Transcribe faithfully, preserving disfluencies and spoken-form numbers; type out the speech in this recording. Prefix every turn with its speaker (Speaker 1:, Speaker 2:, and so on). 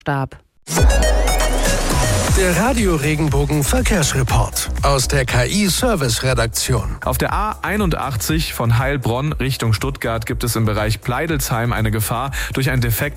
Speaker 1: starb.
Speaker 2: Der Radio-Regenbogen Verkehrsreport aus der K I-Service-Redaktion.
Speaker 3: Auf der A einundachtzig von Heilbronn Richtung Stuttgart gibt es im Bereich Pleidelsheim eine Gefahr durch einen Defekt